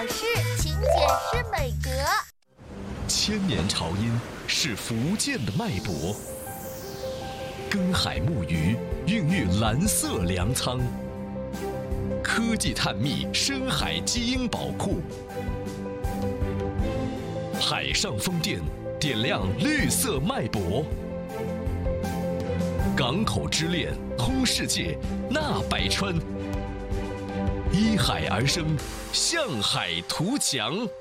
是，请解释美格。 千年潮音是福建的脉搏，根海木鱼孕育蓝色粮仓，科技探秘深海基因宝库，海上风电点亮绿色脉搏，港口之恋通世界纳百川，依海而生，向海图强。